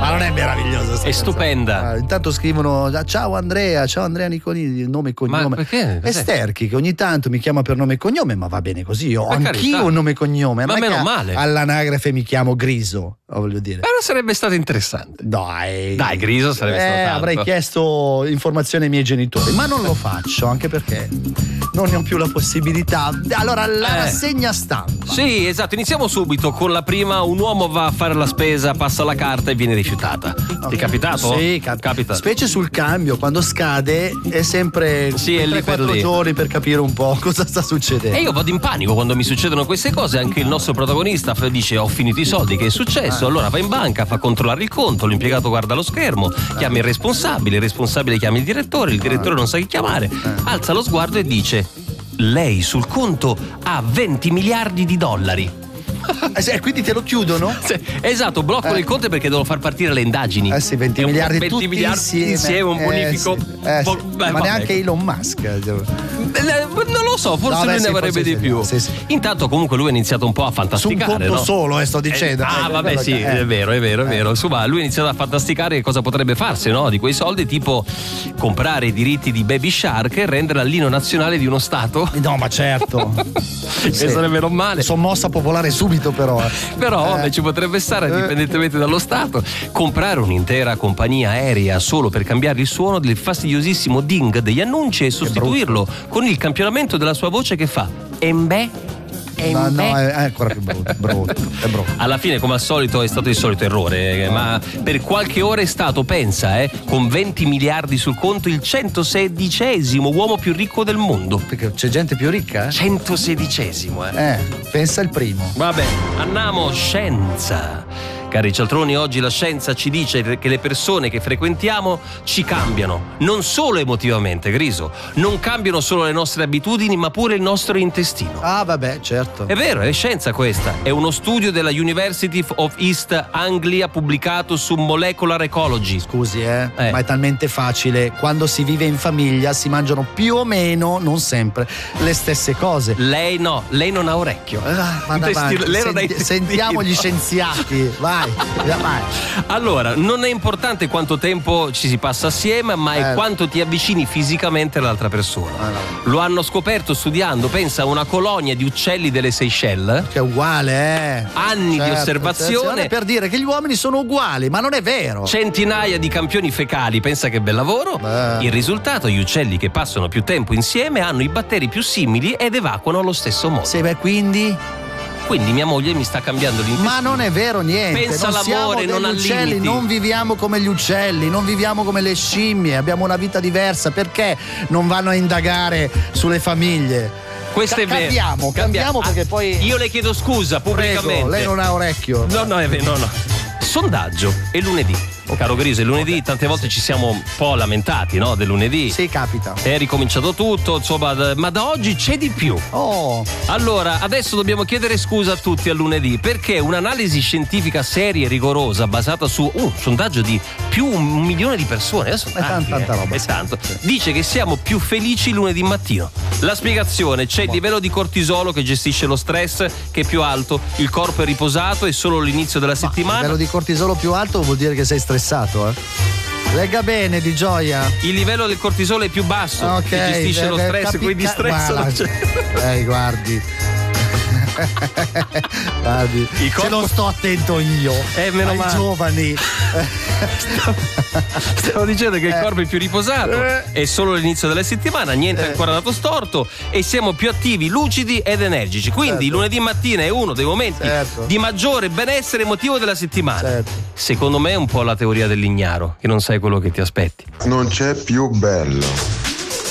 Ma non è meravigliosa sta È stupenda. Intanto scrivono ciao Andrea Nicolini, il nome e cognome. Ma perché? È Sterchi che ogni tanto mi chiama per nome e cognome, ma va bene così. Io ho anch'io un nome e cognome. Ma meno male. All'anagrafe mi chiamo Griso, voglio dire. Però sarebbe stato interessante. Dai, Griso sarebbe stato tanto. Avrei chiesto informazioni ai miei genitori, ma non lo faccio, anche perché non ne ho più la possibilità. Allora, la rassegna stampa. Sì, esatto, iniziamo subito con la prima. Un uomo va a fare la spesa, passa la carta e viene rifiutata. Ti è capitato? Sì, capita. Specie sul cambio, quando scade è sempre 3-4 giorni per capire un po' cosa sta succedendo. E io vado in panico quando mi succedono queste cose. Anche il nostro protagonista dice ho finito i soldi, che è successo? Allora va in banca, fa controllare il conto, l'impiegato guarda lo schermo, chiama il responsabile chiama il direttore non sa chi chiamare, alza lo sguardo e dice lei sul conto ha 20 miliardi di dollari. Quindi te lo chiudono? Esatto, bloccano il conto perché devono far partire le indagini. Sì, 20 miliardi tutti insieme, un bonifico. Ma neanche Elon Musk. Non lo so, forse lui ne avrebbe di più. Sì. Intanto comunque lui ha iniziato un po' a fantasticare. Su un conto solo, sto dicendo. Vabbè, sì, è vero. Insomma, lui ha iniziato a fantasticare cosa potrebbe farsi, no? Di quei soldi, tipo comprare i diritti di Baby Shark e renderla l'inno nazionale di uno stato. No, ma certo. Che sarebbe non male. Sommossa popolare subito, però. Però ci potrebbe stare, indipendentemente dallo stato. Comprare un'intera compagnia aerea solo per cambiare il suono del fastidiosissimo ding degli annunci e sostituirlo con il campionamento della sua voce che fa Embe. No, è ancora più brutto. È brutto. Alla fine, come al solito, è stato il solito errore, ma per qualche ora è stato, pensa, con 20 miliardi sul conto, il 116esimo uomo più ricco del mondo. Perché c'è gente più ricca? 116esimo, pensa il primo. Vabbè, andiamo scienza. Cari cialtroni, oggi la scienza ci dice che le persone che frequentiamo ci cambiano, non solo emotivamente, Griso, non cambiano solo le nostre abitudini, ma pure il nostro intestino. Ah, vabbè, certo. È vero, è scienza questa. È uno studio della University of East Anglia pubblicato su Molecular Ecology. Scusi, ma è talmente facile. Quando si vive in famiglia si mangiano più o meno, non sempre, le stesse cose. Lei non ha orecchio. Sentiamo gli scienziati, vai. Allora, non è importante quanto tempo ci si passa assieme, ma è quanto ti avvicini fisicamente all'altra persona. Lo hanno scoperto studiando, pensa, una colonia di uccelli delle Seychelles. Che è uguale, Anni di osservazione per dire che gli uomini sono uguali, ma non è vero. Centinaia di campioni fecali, pensa che bel lavoro. Il risultato, gli uccelli che passano più tempo insieme hanno i batteri più simili ed evacuano allo stesso modo. Sì, quindi mia moglie mi sta cambiando l'intestino. Ma non è vero niente. Pensa all'amore, non agli uccelli, limiti. non viviamo come gli uccelli, non viviamo come le scimmie, abbiamo una vita diversa. Perché non vanno a indagare sulle famiglie? Questo è vero. Cambiamo perché poi. Io le chiedo scusa pubblicamente. Prego, lei non ha orecchio. No, è vero, no. Sondaggio, è lunedì. Caro Griso, è lunedì, tante volte ci siamo un po' lamentati, no? Del lunedì. Sì, capita. È ricominciato tutto, insomma, ma da oggi c'è di più. Allora, adesso dobbiamo chiedere scusa a tutti al lunedì, perché un'analisi scientifica seria e rigorosa, basata su un sondaggio di più 1 milione di persone, adesso tanta roba. È tanto. Dice che siamo più felici lunedì mattino. La spiegazione: c'è il livello di cortisolo che gestisce lo stress, che è più alto, il corpo è riposato, è solo l'inizio della settimana. Il livello di cortisolo più alto vuol dire che sei stressato, Legga bene, Di Gioia. Il livello del cortisolo è più basso, che gestisce lo stress, quindi stress non c'è. Guardi, ce lo sto attento io. Meno ai male. Giovani. Stavo dicendo che il corpo è più riposato, è solo l'inizio della settimana, niente ancora dato storto e siamo più attivi, lucidi ed energici. Quindi il lunedì mattina è uno dei momenti di maggiore benessere emotivo della settimana. Secondo me è un po' la teoria dell'ignaro, che non sai quello che ti aspetti. Non c'è più bello